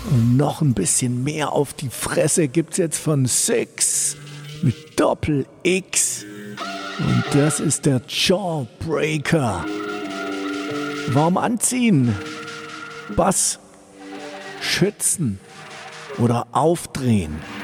Und noch ein bisschen mehr auf die Fresse gibt's jetzt von Six mit Doppel-X. Und das ist der Jawbreaker. Warm anziehen, Bass schützen oder aufdrehen.